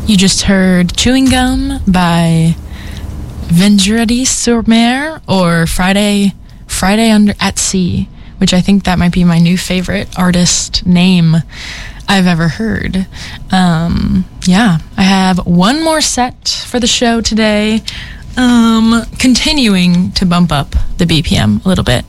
You just heard Chewing Gum by Vendredi sur Mer, or Friday under at Sea, which I think that might be my new favorite artist name I've ever heard. I have one more set for the show today, continuing to bump up the BPM a little bit.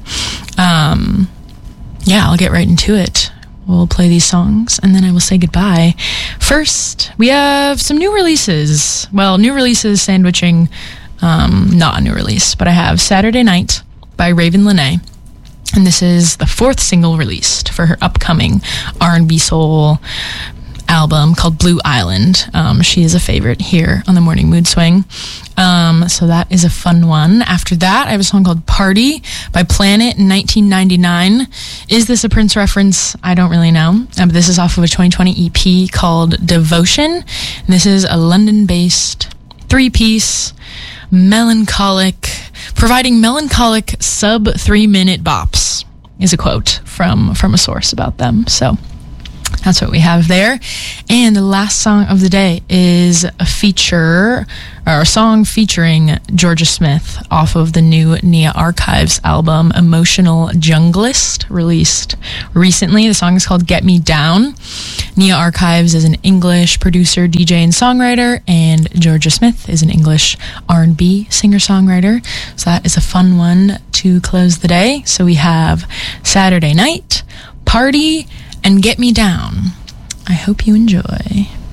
I'll get right into it. We'll play these songs, and then I will say goodbye. First, we have some new releases. Well, new releases sandwiching, not a new release, but I have Saturday Night by Raven Lenae. And this is the 4th single released for her upcoming R&B soul album called Blue Island. She is a favorite here on the Morning Mood Swing. So that is a fun one. After that, I have a song called Party by Planet in 1999. Is this a Prince reference? I don't really know. But this is off of a 2020 EP called Devotion. And this is a London-based 3-piece, providing melancholic sub 3-minute bops, is a quote from a source about them. So that's what we have there. And the last song of the day is a song featuring Jorja Smith off of the new Nia Archives album, Emotional Junglist, released recently. The song is called Get Me Down. Nia Archives is an English producer, DJ, and songwriter, and Jorja Smith is an English R&B singer-songwriter. So that is a fun one to close the day. So we have Saturday Night, Party, and Get Me Down. I hope you enjoy.